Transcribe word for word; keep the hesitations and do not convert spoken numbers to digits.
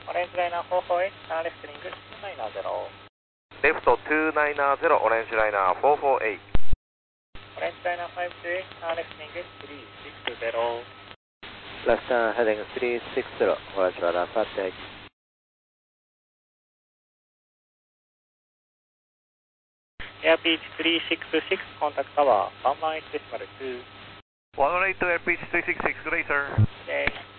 Orange Liner four four eight, turn left link two nine zero. Left two nine zero, Orange Liner four four eight. Orange Liner five two eight, turn left link three six zero. Left turn heading three six zero, Orange Liner five two eight. Airpitch three six six, contact tower one one eight decimal two. one one eight to Airpitch three six six, good day sir. Okay.